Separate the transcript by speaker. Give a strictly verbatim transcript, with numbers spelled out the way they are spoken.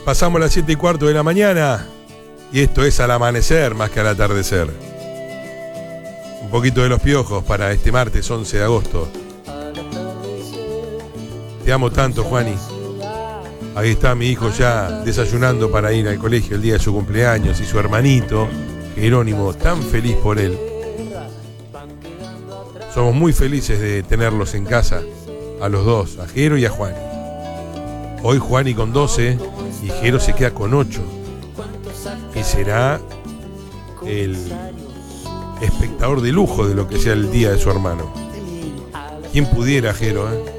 Speaker 1: Pasamos las siete y cuarto de la mañana y esto es al amanecer más que al atardecer. Un poquito de Los Piojos para este martes once de agosto. Te amo tanto, Juani. Ahí está mi hijo ya desayunando para ir al colegio el día de su cumpleaños y su hermanito, Jerónimo, tan feliz por él. Somos muy felices de tenerlos en casa, a los dos, a Jero y a Juani. Hoy Juani con doce y Jero se queda con ocho. Y será el espectador de lujo de lo que sea el día de su hermano. ¿Quién pudiera, Jero, eh?